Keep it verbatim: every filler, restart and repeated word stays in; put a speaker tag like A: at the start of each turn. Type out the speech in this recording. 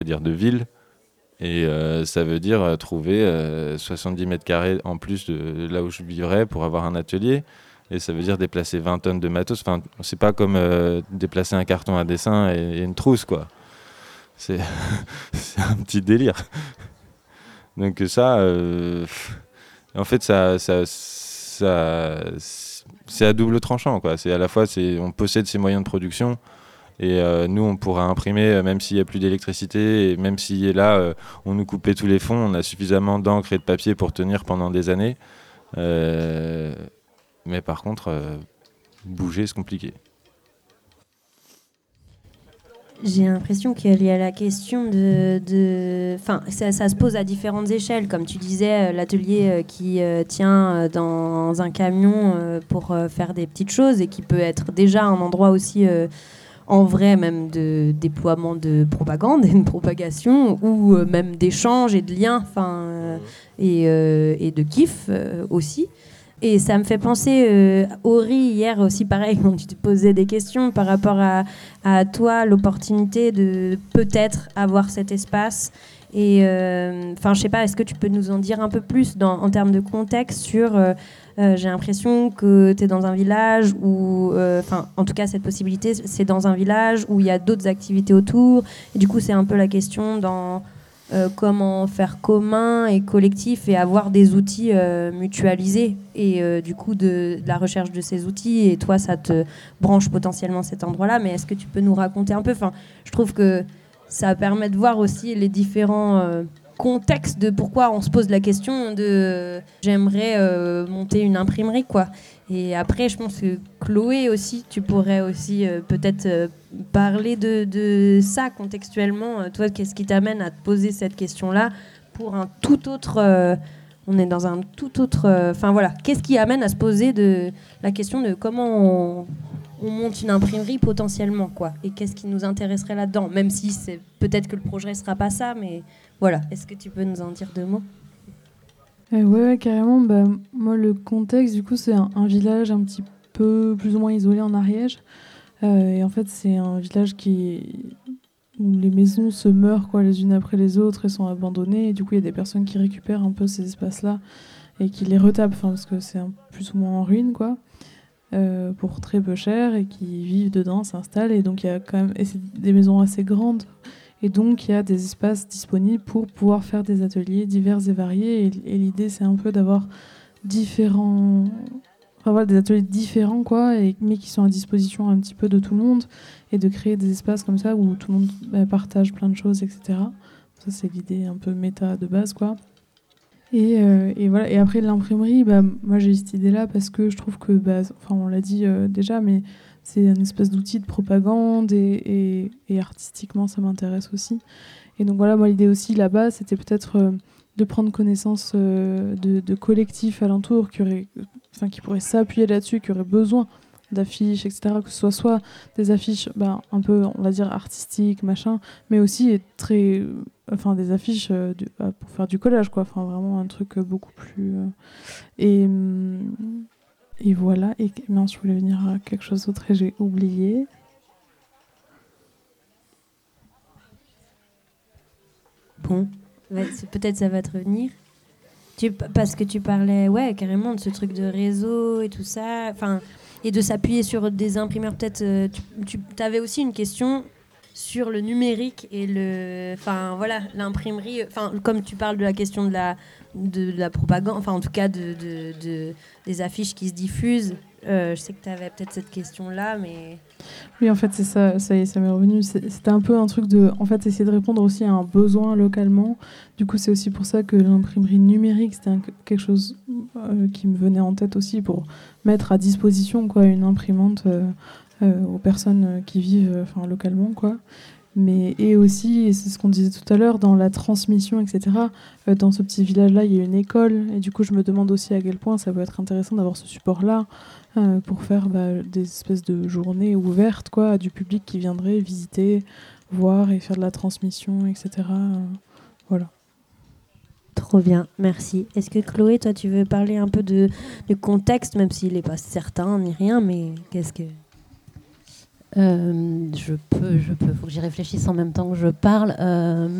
A: dire de ville. Et euh, ça veut dire euh, trouver euh, soixante-dix mètres carrés en plus de là où je vivrais pour avoir un atelier. Et ça veut dire déplacer vingt tonnes de matos. Enfin, c'est pas comme euh, déplacer un carton à dessin et, et une trousse, quoi. C'est, c'est un petit délire. Donc ça, euh, en fait, ça, ça, ça, c'est à double tranchant, quoi. C'est à la fois, c'est, on possède ces moyens de production. Et euh, nous, on pourra imprimer, même s'il n'y a plus d'électricité, et même si là, euh, on nous coupait tous les fonds, on a suffisamment d'encre et de papier pour tenir pendant des années. Euh, mais par contre, euh, bouger, c'est compliqué.
B: J'ai l'impression qu'il y a la question de... de... Enfin, ça, ça se pose à différentes échelles. Comme tu disais, l'atelier qui tient dans un camion pour faire des petites choses et qui peut être déjà un endroit aussi... en vrai, même de déploiement de propagande et de propagation, ou euh, même d'échanges et de liens, enfin, euh, et, euh, et de kiff euh, aussi. Et ça me fait penser, euh, Ori, hier aussi, pareil, quand tu te posais des questions par rapport à, à toi, l'opportunité de peut-être avoir cet espace. Et enfin, euh, je sais pas, est-ce que tu peux nous en dire un peu plus dans, en termes de contexte sur... Euh, Euh, j'ai l'impression que tu es dans un village où, enfin, euh, en tout cas, cette possibilité, c'est dans un village où il y a d'autres activités autour. Et du coup, c'est un peu la question dans euh, comment faire commun et collectif et avoir des outils euh, mutualisés. Et euh, du coup, de, de la recherche de ces outils. Et toi, ça te branche potentiellement cet endroit-là. Mais est-ce que tu peux nous raconter un peu? Enfin, je trouve que ça permet de voir aussi les différents... Euh, contexte de pourquoi on se pose la question de euh, j'aimerais euh, monter une imprimerie, quoi. Et après, je pense que Chloé aussi, tu pourrais aussi euh, peut-être euh, parler de, de ça contextuellement. Toi, qu'est-ce qui t'amène à te poser cette question-là pour un tout autre... Euh, on est dans un tout autre... Enfin euh, voilà, qu'est-ce qui amène à se poser de, la question de comment on, on monte une imprimerie potentiellement, quoi. Et qu'est-ce qui nous intéresserait là-dedans? Même si c'est peut-être que le projet ne sera pas ça, mais... Voilà, est-ce que tu peux nous en dire deux mots?
C: euh, ouais, ouais, carrément. Bah, moi, le contexte, du coup, c'est un, un village un petit peu plus ou moins isolé en Ariège. Euh, et en fait, c'est un village qui, où les maisons se meurent, quoi, les unes après les autres et sont abandonnées. Et du coup, il y a des personnes qui récupèrent un peu ces espaces-là et qui les retapent, parce que c'est un, plus ou moins en ruine, quoi, euh, pour très peu cher, et qui vivent dedans, s'installent. Et donc, il y a quand même et c'est des maisons assez grandes. Et donc, il y a des espaces disponibles pour pouvoir faire des ateliers divers et variés. Et, et l'idée, c'est un peu d'avoir différents... Enfin, voilà, des ateliers différents, quoi, et, mais qui sont à disposition un petit peu de tout le monde. Et de créer des espaces comme ça où tout le monde bah, partage plein de choses, et cetera. Ça, c'est l'idée un peu méta de base, quoi. Et, euh, et voilà. Et après, l'imprimerie, bah, moi, j'ai cette idée-là parce que je trouve que... Bah, enfin, on l'a dit euh, déjà, mais... c'est une espèce d'outil de propagande et, et, et artistiquement, ça m'intéresse aussi. Et donc voilà, moi, l'idée aussi là-bas, c'était peut-être euh, de prendre connaissance euh, de, de collectifs alentours qui, auraient, enfin, qui pourraient s'appuyer là-dessus, qui auraient besoin d'affiches, et cetera. Que ce soit soit des affiches ben, un peu, on va dire, artistiques, machin, mais aussi très, enfin, des affiches euh, du, pour faire du collage, quoi. Enfin, vraiment un truc beaucoup plus... Euh, et... Hum, Et voilà, et mince, je voulais venir à quelque chose d'autre et j'ai oublié.
B: Bon, peut-être ça va te revenir. Tu, parce que tu parlais, ouais, carrément de ce truc de réseau et tout ça, enfin, et de s'appuyer sur des imprimeurs. Peut-être, euh, tu, tu avais aussi une question sur le numérique et le, enfin voilà, l'imprimerie. Enfin, comme tu parles de la question de la, de, de la propagande, enfin en tout cas de, de, de des affiches qui se diffusent. Euh, je sais que tu avais peut-être cette question-là, mais...
C: Oui, en fait, c'est ça, ça y est, ça m'est revenu. C'est, c'était un peu un truc de, en fait, essayer de répondre aussi à un besoin localement. Du coup, c'est aussi pour ça que l'imprimerie numérique, c'était un, quelque chose euh, qui me venait en tête aussi pour mettre à disposition, quoi, une imprimante euh, euh, aux personnes qui vivent enfin, localement, quoi. Mais, et aussi, et c'est ce qu'on disait tout à l'heure, dans la transmission, et cetera, euh, dans ce petit village-là, il y a une école. Et du coup, je me demande aussi à quel point ça peut être intéressant d'avoir ce support-là euh, pour faire bah, des espèces de journées ouvertes, quoi, à du public qui viendrait visiter, voir et faire de la transmission, et cetera. Euh, voilà.
B: Trop bien, merci. Est-ce que Chloé, toi, tu veux parler un peu de, du contexte, même s'il n'est pas certain ni rien, mais qu'est-ce que...
D: Euh, je peux, je peux, faut que j'y réfléchisse en même temps que je parle. Euh,